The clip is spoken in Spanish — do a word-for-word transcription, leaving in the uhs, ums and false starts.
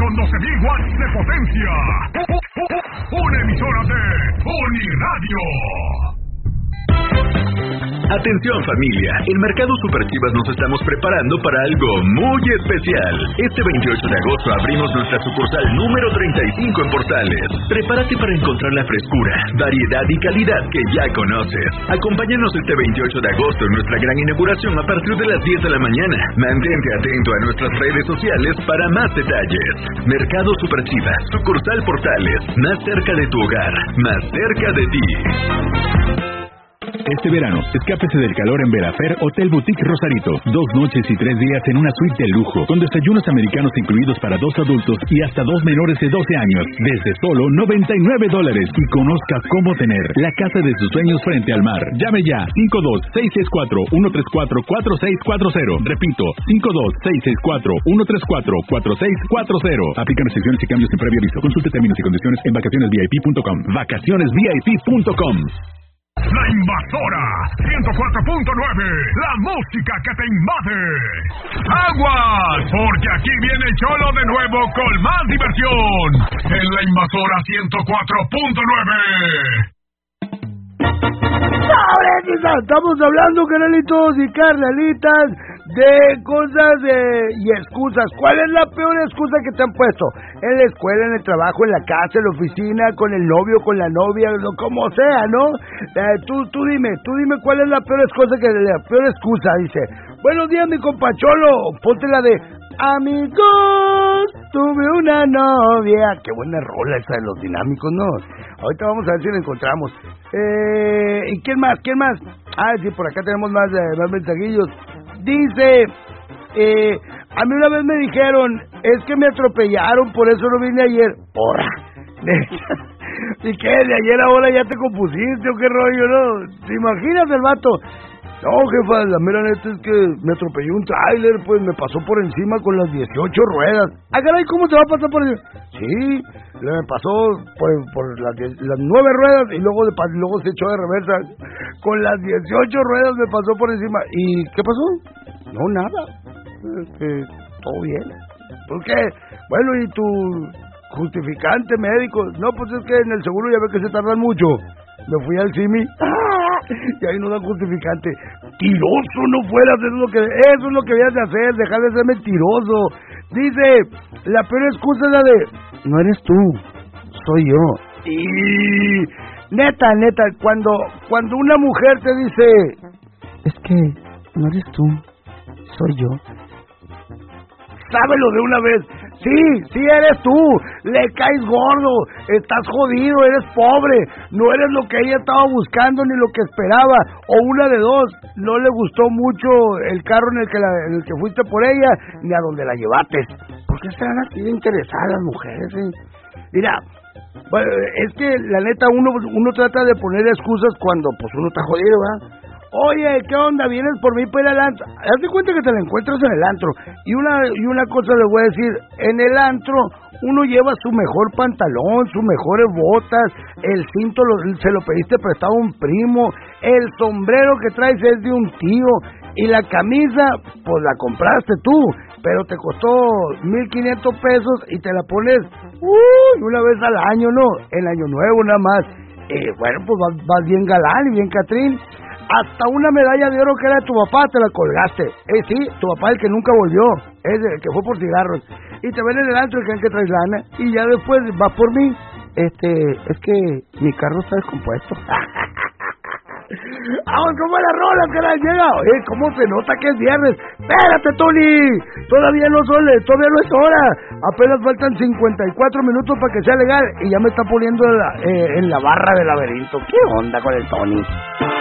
con doce mil watts de potencia. Una emisora de Uniradio. Atención familia, en Mercado Superchivas nos estamos preparando para algo muy especial. Este veintiocho de agosto abrimos nuestra sucursal número treinta y cinco en Portales. Prepárate para encontrar la frescura, variedad y calidad que ya conoces. Acompáñanos este veintiocho de agosto en nuestra gran inauguración a partir de las diez de la mañana. Mantente atento a nuestras redes sociales para más detalles. Mercado Superchivas, sucursal Portales, más cerca de tu hogar, más cerca de ti. Este verano, escápese del calor en Verafer Hotel Boutique Rosarito. Dos noches y tres días en una suite de lujo, con desayunos americanos incluidos para dos adultos y hasta dos menores de doce años, desde solo noventa y nueve dólares. Y conozca cómo tener la casa de sus sueños frente al mar. Llame ya, cinco dos seis seis cuatro uno tres cuatro cuatro seis cuatro cero. Repito, cinco dos seis seis cuatro uno tres cuatro cuatro seis cuatro cero. Aplican restricciones y cambios en previo aviso. Consulte términos y condiciones en vacaciones V I P punto com. vacaciones V I P punto com. La Invasora ciento cuatro punto nueve, la música que te invade. ¡Aguas! Porque aquí viene el Cholo de nuevo con más diversión en la Invasora ciento cuatro punto nueve. Estamos hablando, canalitos y carnalitas, de cosas de, y excusas. ¿Cuál es la peor excusa que te han puesto? En la escuela, en el trabajo, en la casa, en la oficina, con el novio, con la novia, como sea, ¿no? Eh, tú, tú dime, tú dime cuál es la peor excusa que la peor excusa, dice. Buenos días, mi compa Cholo. Ponte la de amigos, tuve una novia. Qué buena rola esa de los Dinámicos, ¿no? Ahorita vamos a ver si la encontramos. Eh, ¿y quién más? ¿Quién más? Ah, sí, por acá tenemos más, eh, más mensajillos. Dice, eh, a mí una vez me dijeron, es que me atropellaron, por eso no vine ayer. ¡Porra! ¿Y qué? ¿De ayer ahora ya te compusiste o qué rollo, no? ¿Te imaginas el vato? No, jefa, la mera neta es que me atropelló un tráiler, pues me pasó por encima con las dieciocho ruedas. Ah, caray, ¿cómo te va a pasar por encima? Sí, me pasó por, por las, las nueve ruedas y luego, de, luego se echó de reversa. Con las dieciocho ruedas me pasó por encima. ¿Y qué pasó? No, nada. Este, todo bien. ¿Por qué? Bueno, ¿y tu justificante médico? No, pues es que en el seguro ya ve que se tardan mucho. Me fui al Simi. Y ahí no da justificante. Tiroso, no fueras, eso es lo que, eso es lo que debías de hacer, dejar de ser mentiroso. Dice, la peor excusa es la de, no eres tú, soy yo. Y neta, neta, cuando, cuando una mujer te dice, es que no eres tú, soy yo. Sábelo de una vez. Sí, sí eres tú. Le caes gordo. Estás jodido, eres pobre. No eres lo que ella estaba buscando ni lo que esperaba. O una de dos. No le gustó mucho el carro en el que, la, en el que fuiste por ella, ni a donde la llevaste. ¿Por qué serán así de interesadas las mujeres? Eh? Mira, bueno, es que la neta uno, uno trata de poner excusas cuando pues uno está jodido, ¿verdad? Oye, ¿qué onda? ¿Vienes por mí para ir al antro? Haz de cuenta que te la encuentras en el antro. Y una y una cosa les voy a decir. En el antro uno lleva su mejor pantalón, sus mejores botas. El cinto lo, se lo pediste prestado a un primo. El sombrero que traes es de un tío. Y la camisa, pues la compraste tú. Pero te costó mil quinientos pesos y te la pones uy, una vez al año, ¿no? El año nuevo nada más. Eh, bueno, pues vas, vas bien galán y bien Catrín. Hasta una medalla de oro que era de tu papá te la colgaste. Eh, sí, tu papá el que nunca volvió, es el que fue por cigarros. Y te ven en el antro y creen que traes lana. Y ya después vas por mí. Este, es que mi carro está descompuesto. ¡Vamos, cómo la rola, caray! Llega. Eh, ¿cómo se nota que es viernes? ¡Espérate, Tony! Todavía no son, todavía no es hora. Apenas faltan cincuenta y cuatro minutos para que sea legal. Y ya me está poniendo en la, eh, en la barra del laberinto. ¿Qué onda con el Tony?